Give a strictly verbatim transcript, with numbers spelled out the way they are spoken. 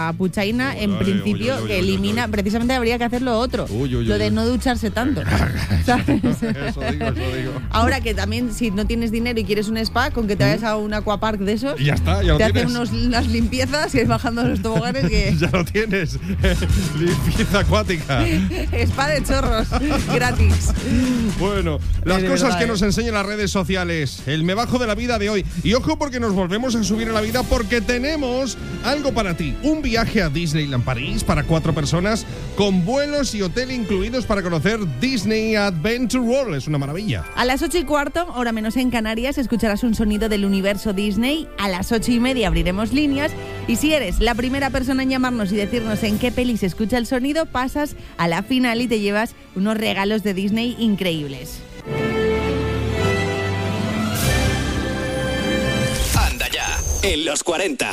la puchaina, en Uy, principio, uy, uy, uy, que uy, elimina, uy. precisamente habría que hacer lo otro, Uy, uy, lo uy, de uy. no ducharse tanto. ¿Sabes? Eso digo, eso digo. Ahora que también, si no tienes dinero y quieres un spa, con que te vayas a un aquapark de esos, Y ya está, ya lo te hacen tienes. unos, unas limpiezas y es bajando los toboganes que... Ya lo tienes. Limpieza acuática. Spa de chorros, gratis. Bueno, las De cosas verdad, que ¿eh? nos enseñan las redes sociales. El me bajo de la vida de hoy. Y ojo porque nos volvemos a subir a la vida porque tenemos algo para ti. Un viaje a Disneyland París para cuatro personas con vuelos y hotel incluidos para conocer Disney Adventure World. Es una maravilla. A las ocho y cuarto, hora menos en Canarias, escucharás un sonido del universo Disney. A las ocho y media abriremos líneas. Y si eres la primera persona en llamarnos y decirnos en qué peli se escucha el sonido, pasas a la final y te llevas unos regalos de Disney increíbles. Anda ya, en los cuarenta.